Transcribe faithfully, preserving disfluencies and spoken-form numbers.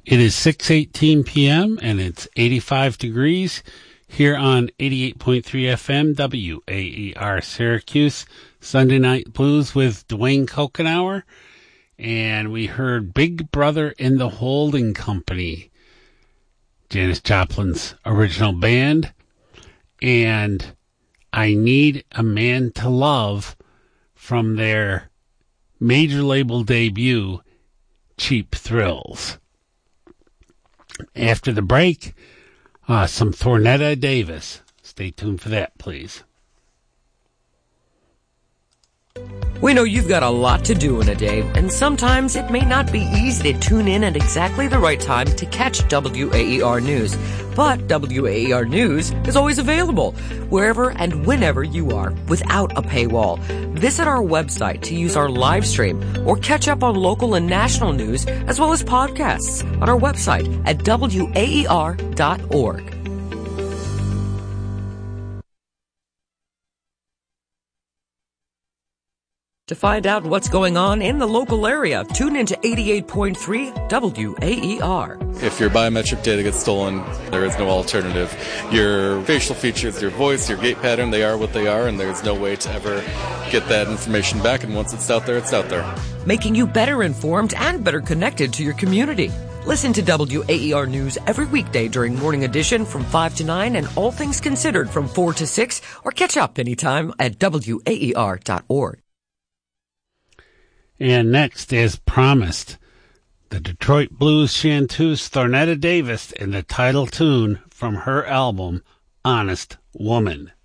It is six eighteen p.m. and it's eighty-five degrees here on eighty-eight point three F M W A E R Syracuse. Sunday Night Blues with Dwayne Kokenauer. And we heard Big Brother in the Holding Company, Janis Joplin's original band. And I Need a Man to Love from their major label debut, Cheap Thrills. After the break, uh, some Thornetta Davis. Stay tuned for that, please. We know you've got a lot to do in a day, and sometimes it may not be easy to tune in at exactly the right time to catch W A E R News. But W A E R News is always available, wherever and whenever you are, without a paywall. Visit our website to use our live stream or catch up on local and national news, as well as podcasts on our website at W A E R dot org. To find out what's going on in the local area, tune into eighty-eight point three W A E R. If your biometric data gets stolen, there is no alternative. Your facial features, your voice, your gait pattern, they are what they are, and there's no way to ever get that information back. And once it's out there, it's out there. Making you better informed and better connected to your community. Listen to W A E R News every weekday during Morning Edition from five to nine and All Things Considered from four to six, or catch up anytime at W A E R dot org. And next, as promised, the Detroit Blues chanteuse Thornetta Davis and the title tune from her album, Honest Woman.